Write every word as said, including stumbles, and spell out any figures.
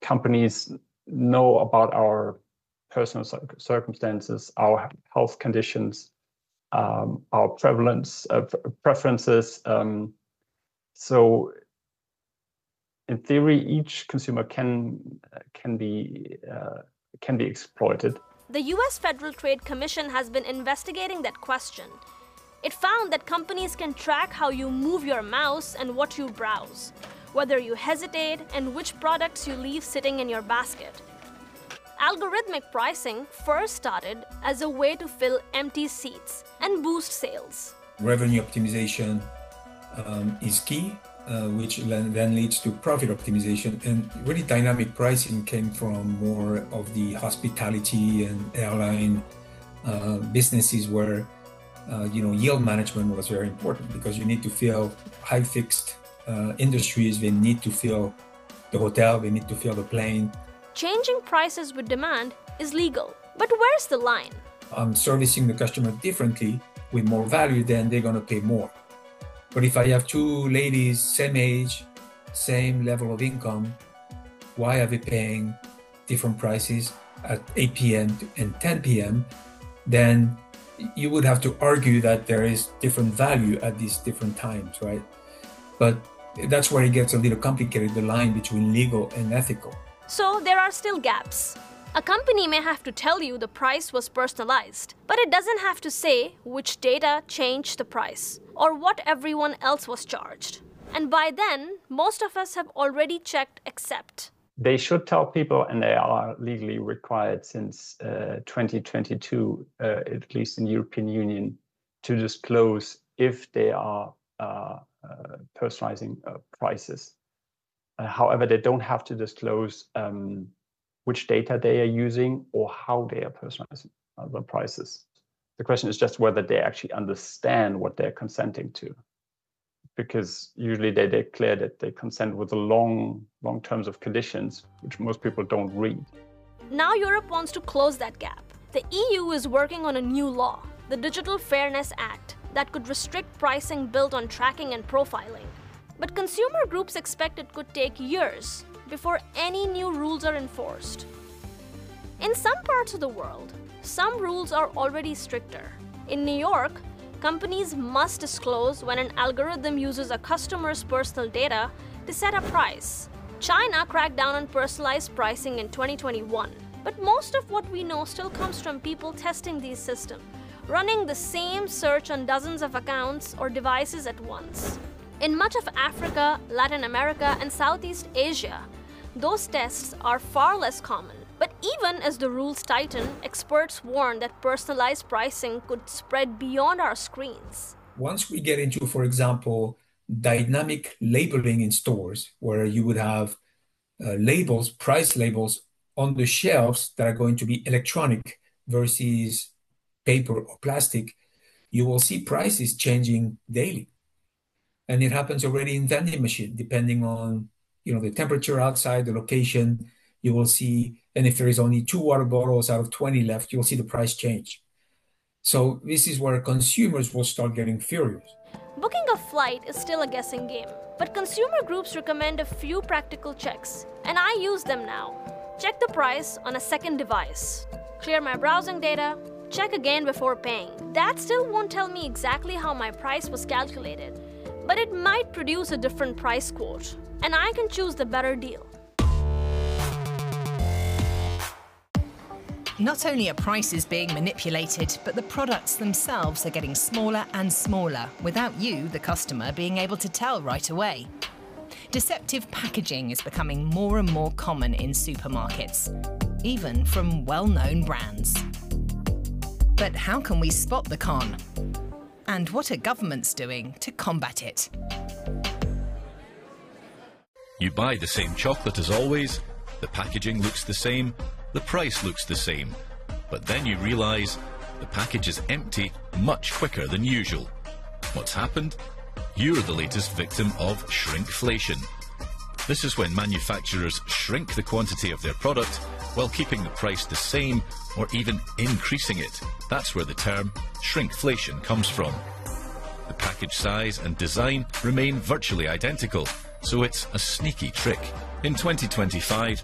companies know about our personal circumstances, our health conditions, um, our prevalence, uh, preferences. Um, so, in theory, each consumer can can be uh, can be exploited. The U S Federal Trade Commission has been investigating that question. It found that companies can track how you move your mouse and what you browse, whether you hesitate, and which products you leave sitting in your basket. Algorithmic pricing first started as a way to fill empty seats and boost sales. Revenue optimization um, is key, uh, which then leads to profit optimization. And really dynamic pricing came from more of the hospitality and airline uh, businesses where uh, you know, yield management was very important, because you need to fill high fixed uh, industries. They need to fill the hotel, they need to fill the plane. Changing prices with demand is legal, but where's the line? I'm servicing the customer differently with more value, then they're going to pay more. But if I have two ladies, same age, same level of income, why are they paying different prices at eight p m and ten p m? Then you would have to argue that there is different value at these different times, right? But that's where it gets a little complicated, the line between legal and ethical. So there are still gaps. A company may have to tell you the price was personalized, but it doesn't have to say which data changed the price or what everyone else was charged. And by then, most of us have already checked accept. They should tell people, and they are legally required since uh, twenty twenty-two, uh, at least in the European Union, to disclose if they are uh, uh, personalizing uh, prices. Uh, however, they don't have to disclose um, which data they are using or how they are personalizing uh, the prices. The question is just whether they actually understand what they're consenting to, because usually they declare that they consent with the long, long terms of conditions, which most people don't read. Now Europe wants to close that gap. The E U is working on a new law, the Digital Fairness Act, that could restrict pricing built on tracking and profiling. But consumer groups expect it could take years before any new rules are enforced. In some parts of the world, some rules are already stricter. In New York, companies must disclose when an algorithm uses a customer's personal data to set a price. China cracked down on personalized pricing in twenty twenty-one, but most of what we know still comes from people testing these systems, running the same search on dozens of accounts or devices at once. In much of Africa, Latin America, and Southeast Asia, those tests are far less common. But even as the rules tighten, experts warn that personalized pricing could spread beyond our screens. Once we get into, for example, dynamic labeling in stores, where you would have uh, labels, price labels on the shelves that are going to be electronic versus paper or plastic, you will see prices changing daily. And it happens already in vending machine, depending on, you know, the temperature outside, the location, you will see, and if there is only two water bottles out of twenty left, you'll see the price change. So this is where consumers will start getting furious. Booking a flight is still a guessing game, but consumer groups recommend a few practical checks, and I use them now. Check the price on a second device. Clear my browsing data. Check again before paying. That still won't tell me exactly how my price was calculated, but it might produce a different price quote, and I can choose the better deal. Not only are prices being manipulated, but the products themselves are getting smaller and smaller, without you, the customer, being able to tell right away. Deceptive packaging is becoming more and more common in supermarkets, even from well-known brands. But how can we spot the con? And what are governments doing to combat it? You buy the same chocolate as always, the packaging looks the same, the price looks the same, but then you realise the package is empty much quicker than usual. What's happened? You're the latest victim of shrinkflation. This is when manufacturers shrink the quantity of their product while keeping the price the same or even increasing it. That's where the term shrinkflation comes from. The package size and design remain virtually identical, so it's a sneaky trick. In twenty twenty-five,